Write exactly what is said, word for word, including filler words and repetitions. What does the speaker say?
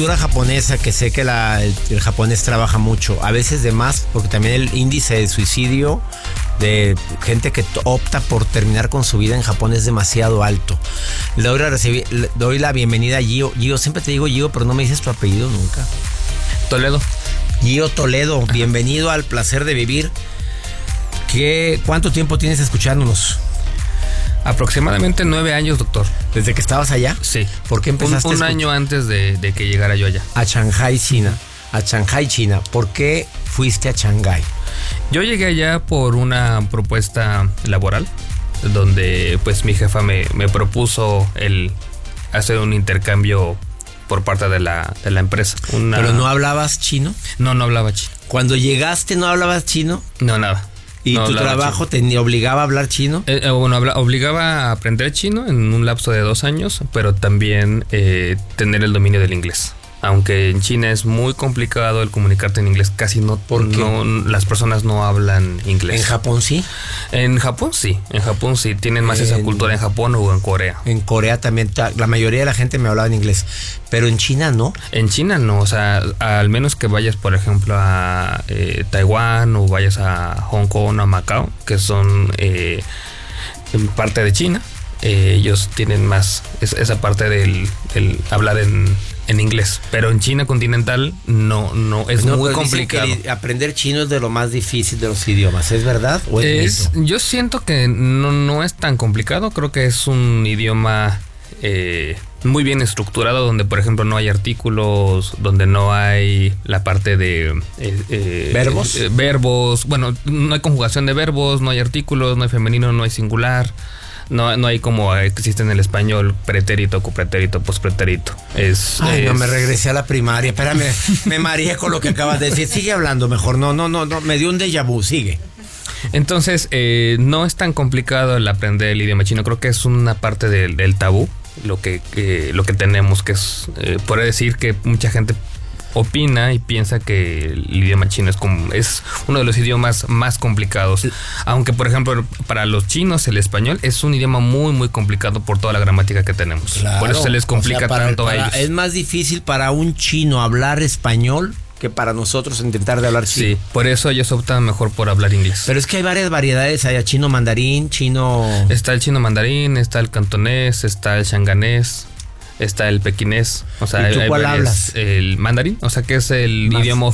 cultura japonesa, que sé que la, el, el japonés trabaja mucho, a veces de más, porque también el índice de suicidio de gente que opta por terminar con su vida en Japón es demasiado alto. Le doy la, recibir, le doy la bienvenida a Gio. Gio, siempre te digo Gio, pero no me dices tu apellido nunca. Toledo. Gio Toledo, bienvenido al placer de vivir. ¿Qué, ¿Cuánto tiempo tienes escuchándonos? Aproximadamente nueve años, doctor. ¿Desde que estabas allá? Sí. ¿Por qué empezaste? Un, un año antes de, de que llegara yo allá. A Shanghái, China. A Shanghái, China. ¿Por qué fuiste a Shanghái? Yo llegué allá por una propuesta laboral, donde pues mi jefa me, me propuso el hacer un intercambio por parte de la, de la empresa. Una... ¿Pero no hablabas chino? No, no hablaba chino. ¿Cuando llegaste no hablabas chino? No, nada. ¿Y no tu trabajo chino. te obligaba a hablar chino? Eh, eh, bueno, habla, obligaba a aprender chino en un lapso de dos años, pero también eh, tener el dominio del inglés. Aunque en China es muy complicado el comunicarte en inglés, casi no, ¿Por qué? no las personas no hablan inglés. ¿En Japón sí? En Japón sí, en Japón sí, tienen más en... esa cultura en Japón o en Corea. En Corea también, la mayoría de la gente me hablaba en inglés, pero en China no. En China no, o sea, al menos que vayas, por ejemplo, a eh, Taiwán o vayas a Hong Kong o a Macao, que son eh, parte de China, eh, ellos tienen más es, esa parte del, del hablar en... en inglés, pero en China continental no, no es no, muy complicado. Aprender chino es de lo más difícil de los idiomas, ¿es verdad? ¿O es es, yo siento que no, no es tan complicado, creo que es un idioma eh, muy bien estructurado, donde por ejemplo no hay artículos, donde no hay la parte de eh, eh, verbos, eh, verbos, bueno, no hay conjugación de verbos, no hay artículos, no hay femenino, no hay singular. No, no hay como existe en el español pretérito, copretérito, pospretérito. Es, Ay, es... no, me regresé a la primaria. Espérame, me mareé con lo que acabas de decir. Sigue hablando mejor. No, no, no, no. Me dio un déjà vu. Sigue. Entonces, eh, no es tan complicado el aprender el idioma chino. Creo que es una parte del, del tabú, lo que, eh, lo que tenemos, que es, eh, por decir que mucha gente opina y piensa que el idioma chino es como es uno de los idiomas más complicados, aunque por ejemplo para los chinos el español es un idioma muy muy complicado por toda la gramática que tenemos. Claro, por eso se les complica, o sea, para, tanto para, a ellos. Es más difícil para un chino hablar español que para nosotros intentar de hablar chino. Sí, por eso ellos optan mejor por hablar inglés. Pero es que hay varias variedades, hay chino mandarín, chino... Está el chino mandarín, está el cantonés, está el shanganés, está el pequinés, o sea, ¿y tú hay cuál varias, hablas? El mandarín, o sea, que es el Más. idioma